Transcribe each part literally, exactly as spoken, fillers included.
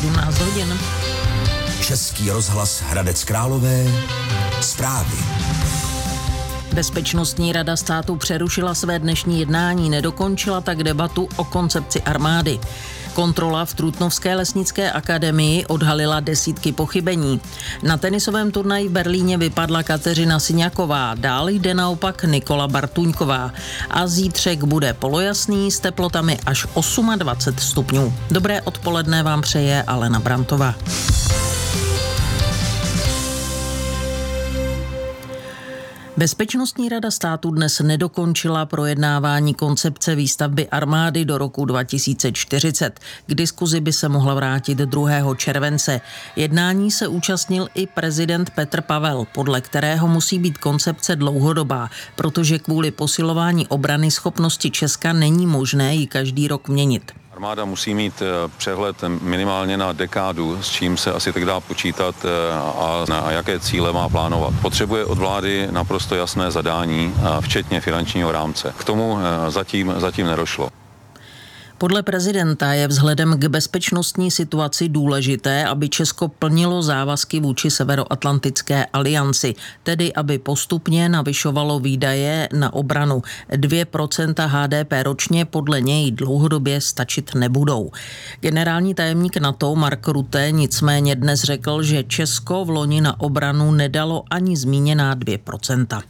sedmnáct hodin. Český rozhlas Hradec Králové. Zprávy. Bezpečnostní rada státu přerušila své dnešní jednání, nedokončila tak debatu o koncepci armády. Kontrola v Trutnovské lesnické akademii odhalila desítky pochybení. Na tenisovém turnaji v Berlíně vypadla Kateřina Syňaková, dál jde naopak Nikola Bartuňková. A zítřek bude polojasný s teplotami až dvacet osm stupňů. Dobré odpoledne vám přeje Alena Brantová. Bezpečnostní rada státu dnes nedokončila projednávání koncepce výstavby armády do roku dva tisíce čtyřicet. K diskuzi by se mohla vrátit druhého července. Jednání se účastnil i prezident Petr Pavel, podle kterého musí být koncepce dlouhodobá, protože kvůli posilování obrany schopnosti Česka není možné ji každý rok měnit. Armáda musí mít přehled minimálně na dekádu, s čím se asi tak dá počítat a na jaké cíle má plánovat. Potřebuje od vlády naprosto jasné zadání, včetně finančního rámce. K tomu zatím, zatím nedošlo. Podle prezidenta je vzhledem k bezpečnostní situaci důležité, aby Česko plnilo závazky vůči Severoatlantické alianci, tedy aby postupně navyšovalo výdaje na obranu. dvě procenta H D P ročně podle něj dlouhodobě stačit nebudou. Generální tajemník NATO Mark Rutte nicméně dnes řekl, že Česko v loni na obranu nedalo ani zmíněná dvě procenta.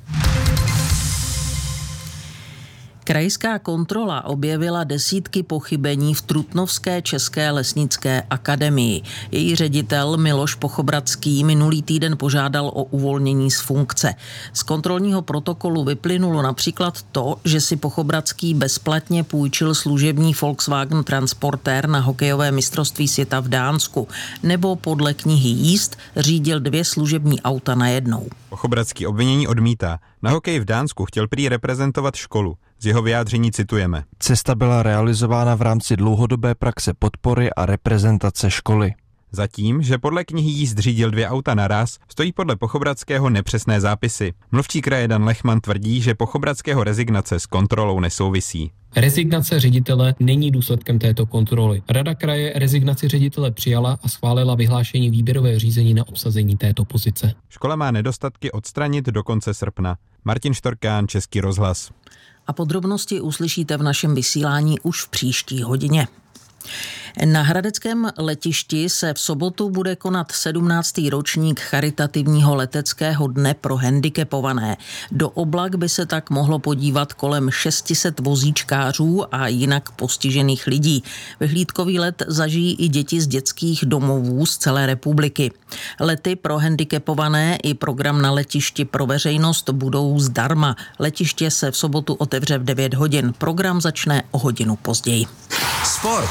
Krajská kontrola objevila desítky pochybení v Trutnovské české lesnické akademii. Její ředitel Miloš Pochobradský minulý týden požádal o uvolnění z funkce. Z kontrolního protokolu vyplynulo například to, že si Pochobradský bezplatně půjčil služební Volkswagen Transportér na hokejové mistrovství světa v Dánsku, nebo podle knihy Jíst řídil dvě služební auta najednou. Pochobradský obvinění odmítá. Na hokeji v Dánsku chtěl prý reprezentovat školu. Z jeho vyjádření citujeme. Cesta byla realizována v rámci dlouhodobé praxe podpory a reprezentace školy. Zatím, že podle knihy Jíst řídil dvě auta naraz, stojí podle Pochobradského nepřesné zápisy. Mluvčí kraje Dan Lechman tvrdí, že Pochobradského rezignace s kontrolou nesouvisí. Rezignace ředitele není důsledkem této kontroly. Rada kraje rezignaci ředitele přijala a schválila vyhlášení výběrového řízení na obsazení této pozice. Škola má nedostatky odstranit do konce srpna. Martin Štorkán, Český rozhlas. A podrobnosti uslyšíte v našem vysílání už v příští hodině. Na hradeckém letišti se v sobotu bude konat sedmnáctý ročník charitativního leteckého dne pro handicapované. Do oblak by se tak mohlo podívat kolem šest set vozíčkářů a jinak postižených lidí. Vyhlídkový let zažijí i děti z dětských domovů z celé republiky. Lety pro handicapované i program na letišti pro veřejnost budou zdarma. Letiště se v sobotu otevře v devět hodin. Program začne o hodinu později. Sport.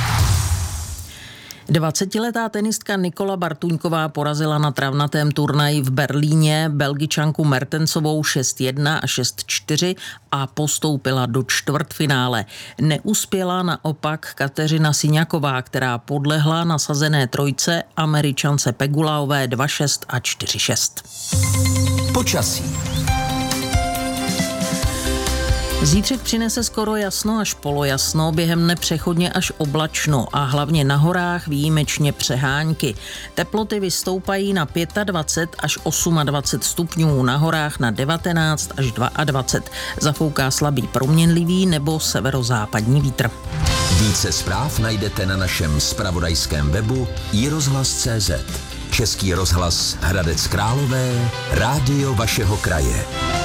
dvacetiletá tenistka Nikola Bartuňková porazila na travnatém turnaji v Berlíně Belgičanku Mertensovou šest jedna a šest čtyři a postoupila do čtvrtfinále. Neuspěla naopak Kateřina Syňaková, která podlehla nasazené trojce Američance Pegulaové dva šest a čtyři šest. Počasí. Zítřek přinese skoro jasno až polojasno, během dne přechodně až oblačno a hlavně na horách výjimečně přehánky. Teploty vystoupají na dvacet pět až dvacet osm stupňů, na horách na devatenáct až dvacet dva. Zafouká slabý proměnlivý nebo severozápadní vítr. Více zpráv najdete na našem zpravodajském webu i rozhlas tečka cé zet. Český rozhlas Hradec Králové, rádio vašeho kraje.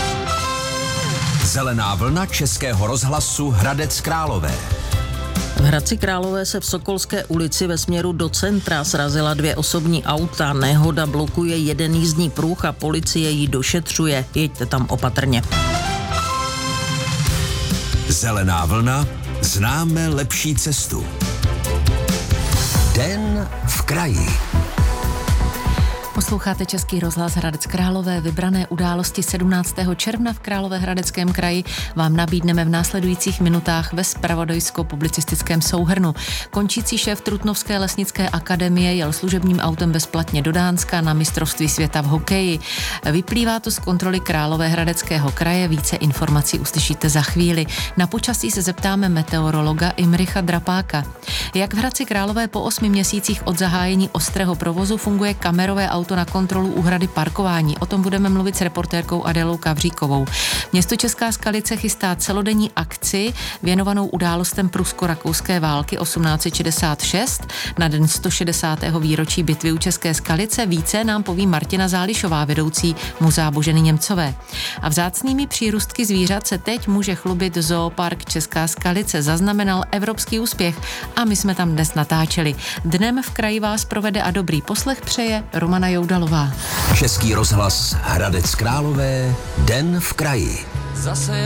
Zelená vlna Českého rozhlasu Hradec Králové. V Hradci Králové se v Sokolské ulici ve směru do centra srazila dvě osobní auta. Nehoda blokuje jeden jízdní pruh a policie ji došetřuje. Jeďte tam opatrně. Zelená vlna, známe lepší cestu. Den v kraji. Posloucháte Český rozhlas Hradec Králové. Vybrané události sedmnáctého června v Královéhradeckém kraji vám nabídneme v následujících minutách ve zpravodajsko-publicistickém souhrnu. Končící šéf Trutnovské lesnické akademie jel služebním autem bezplatně do Dánska na mistrovství světa v hokeji. Vyplývá to z kontroly Královéhradeckého kraje. Více informací uslyšíte za chvíli. Na počasí se zeptáme meteorologa Imricha Drapáka. Jak v Hradci Králové po osmi měsících od zahájení ostrého provozu funguje kamerové auto na kontrolu úhrady parkování. O tom budeme mluvit s reportérkou Adélou Kavříkovou. Město Česká Skalice chystá celodenní akci věnovanou událostem prusko-rakouské války osmnáct set šedesát šest na den sto šedesátého výročí bitvy u České Skalice. Více nám poví Martina Zálišová, vedoucí Muzea Boženy Němcové. A vzácnými přírůstky zvířat se teď může chlubit Zoopark Česká Skalice. Zaznamenal evropský úspěch a my jsme tam dnes natáčeli. Dnem v kraji vás provede a dobrý poslech přeje Romana Joudalová. Český rozhlas Hradec Králové, Den v kraji. Zase